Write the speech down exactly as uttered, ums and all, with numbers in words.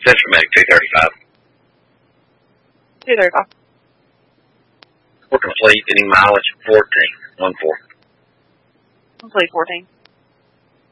Central Medic two thirty-five. two thirty-five. We're complete. Any mileage? fourteen. one four. Complete fourteen.